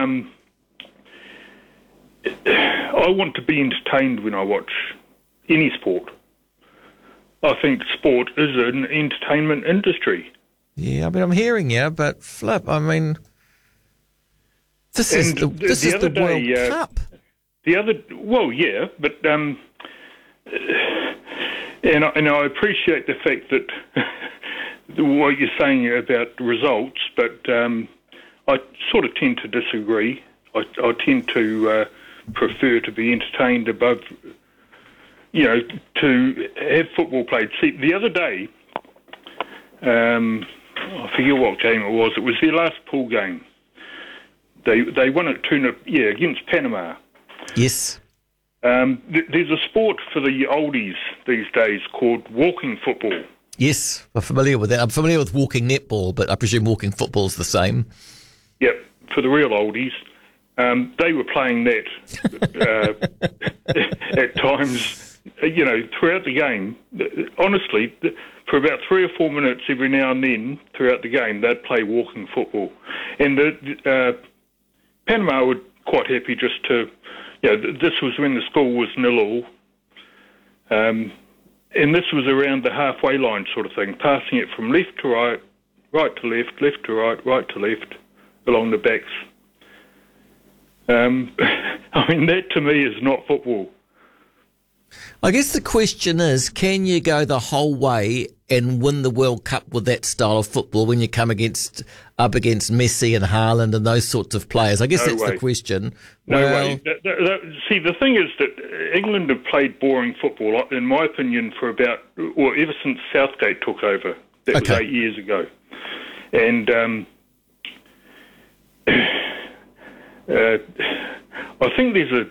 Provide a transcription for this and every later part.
I want to be entertained when I watch any sport. I think sport is an entertainment industry. Yeah, I mean, I'm hearing you, but flip, I mean, this is the World Cup. But and I appreciate the fact that what you're saying about the results, but I sort of tend to disagree. I tend to prefer to be entertained above, to have football played. See, the other day, I forget what game it was. It was their last pool game. They won it 2-0, against Panama. Yes. There's a sport for the oldies these days called walking football. Yes, I'm familiar with that. I'm familiar with walking netball, but I presume walking football is the same. Yep, for the real oldies. They were playing that at times, throughout the game. Honestly, for about 3 or 4 minutes every now and then throughout the game, they'd play walking football. And Panama were quite happy just to, this was when the score was 0-0. And this was around the halfway line sort of thing, passing it from left to right, right to left, left to right, right to left, along the backs. I mean, that to me is not football. I guess the question is, can you go the whole way and win the World Cup with that style of football when you come up against Messi and Haaland and those sorts of players? I guess that's the question. No way. See, the thing is that England have played boring football, in my opinion, ever since Southgate took over. That was 8 years ago. And I think there's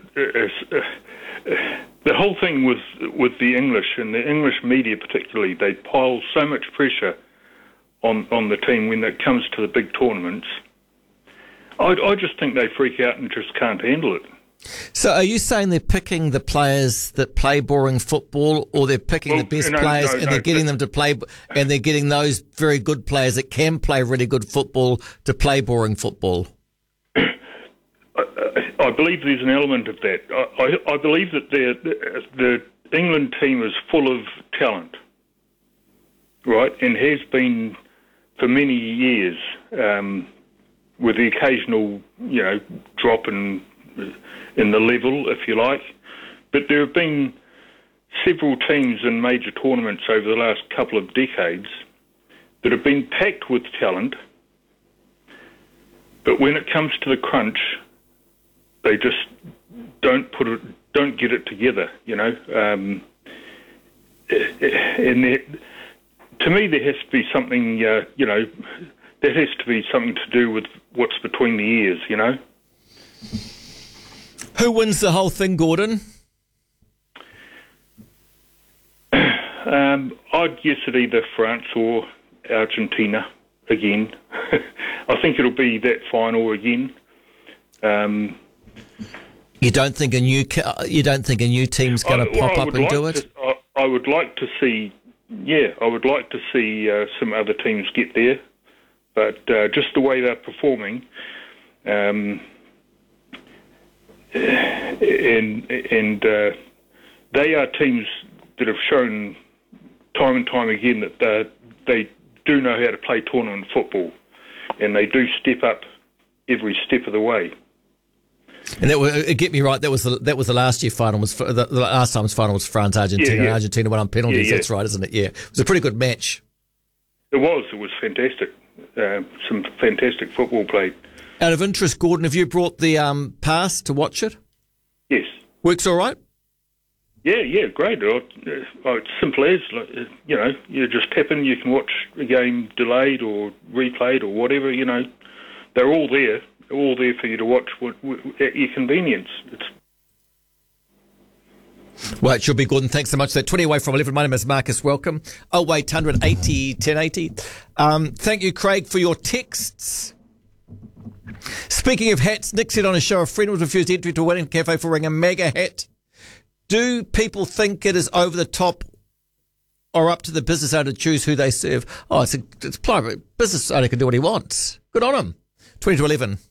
the whole thing with the English and the English media particularly, they pile so much pressure on the team when it comes to the big tournaments. I just think they freak out and just can't handle it. So are you saying they're picking the players that play boring football, or they're picking the best players and they're getting them to play, and they're getting those very good players that can play really good football to play boring football? I believe there's an element of that. I believe that the England team is full of talent, right, and has been for many years, with the occasional, drop in the level, if you like. But there have been several teams in major tournaments over the last couple of decades that have been packed with talent, but when it comes to the crunch, they just don't get it together, And to me, there has to be something, that has to be something to do with what's between the ears, Who wins the whole thing, Gordon? I'd guess it either France or Argentina again. I think it'll be that final again. You don't think a new team's going to pop up and do it? I would like to see, some other teams get there, but just the way they're performing, and they are teams that have shown time and time again that they do know how to play tournament football, and they do step up every step of the way. And get me right, that was the last year final. The last time's final was France Argentina. Yeah. Argentina won on penalties. Yeah. That's right, isn't it? Yeah, it was a pretty good match. It was fantastic. Some fantastic football played. Out of interest, Gordon, have you brought the pass to watch it? Yes. Works all right? Yeah, great. It's simple as, you just tap in, you can watch a game delayed or replayed or whatever, They're all there for you to watch at your convenience. Well, it should be, Gordon. Thanks so much. So 20 away from 11. My name is Marcus. Welcome. 0800 80 1080. Thank you, Craig, for your texts. Speaking of hats, Nick said on a show a friend was refused entry to a wedding cafe for wearing a MAGA hat. Do people think it is over the top or up to the business owner to choose who they serve? Oh, it's private. Business owner can do what he wants. Good on him. 20 to 11.